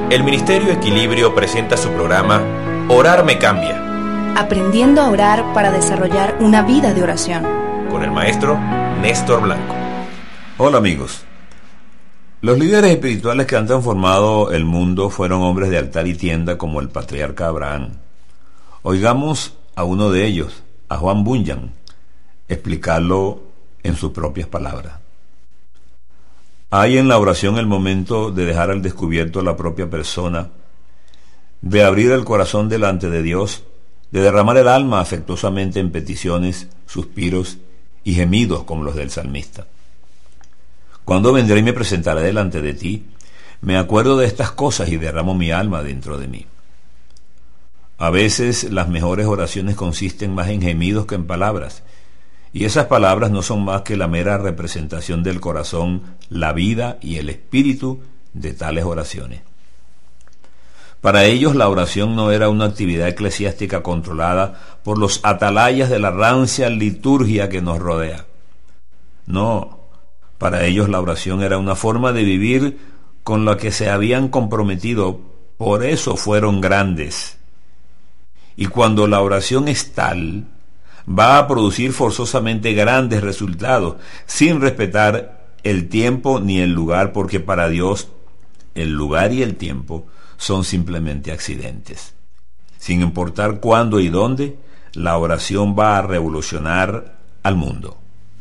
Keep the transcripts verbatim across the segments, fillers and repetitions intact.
El Ministerio Equilibrio presenta su programa Orar me cambia. Aprendiendo a orar para desarrollar una vida de oración. Con el maestro Néstor Blanco. Hola amigos. Los líderes espirituales que han transformado el mundo fueron hombres de altar y tienda como el patriarca Abraham. Oigamos a uno de ellos, a Juan Bunyan, explicarlo en sus propias palabras. Hay en la oración el momento de dejar al descubierto a la propia persona, de abrir el corazón delante de Dios, de derramar el alma afectuosamente en peticiones, suspiros y gemidos como los del salmista. Cuando vendré y me presentaré delante de ti, me acuerdo de estas cosas y derramo mi alma dentro de mí. A veces las mejores oraciones consisten más en gemidos que en palabras, y esas palabras no son más que la mera representación del corazón, la vida y el espíritu de tales oraciones. Para ellos la oración no era una actividad eclesiástica controlada por los atalayas de la rancia liturgia que nos rodea. No, para ellos la oración era una forma de vivir con la que se habían comprometido, por eso fueron grandes. Y cuando la oración es tal, va a producir forzosamente grandes resultados, sin respetar el tiempo ni el lugar, porque para Dios el lugar y el tiempo son simplemente accidentes. Sin importar cuándo y dónde, la oración va a revolucionar al mundo.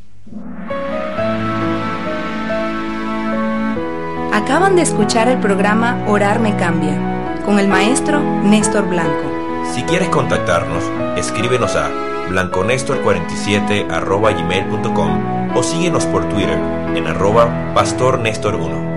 Acaban de escuchar el programa Orar me cambia, con el maestro Néstor Blanco. Si quieres contactarnos, escríbenos a blanconestor cuarenta y siete arroba gmail punto com o síguenos por Twitter en arroba pastor nestor uno.